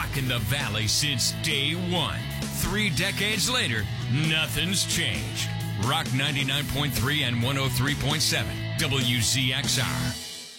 rock in the Valley since day one. 3 decades later, nothing's changed. Rock 99.3 and 103.7 WZXR.